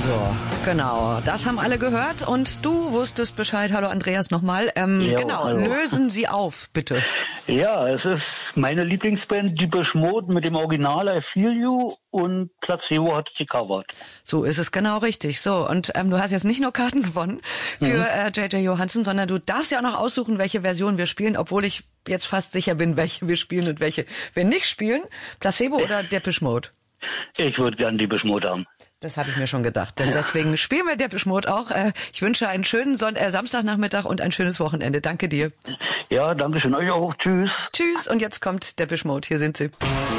So, genau. Das haben alle gehört und du wusstest Bescheid. Hallo Andreas nochmal. Genau, hallo. lösen Sie auf, bitte. Ja, es ist meine Lieblingsband Depeche Mode mit dem Original I Feel You und Placebo hat sie covert. So ist es genau richtig. So, und du hast jetzt nicht nur Karten gewonnen für J.J. Johansson, sondern du darfst ja auch noch aussuchen, welche Version wir spielen, obwohl ich jetzt fast sicher bin, welche wir spielen und welche wir nicht spielen. Placebo oder Depeche Mode? Ich würde gern Depeche Mode haben. Das habe ich mir schon gedacht. Denn deswegen spielen wir Depeche Mode auch. Ich wünsche einen schönen Samstagnachmittag und ein schönes Wochenende. Danke dir. Ja, danke schön. Euch auch. Tschüss. Tschüss. Und jetzt kommt Depeche Mode. Hier sind sie.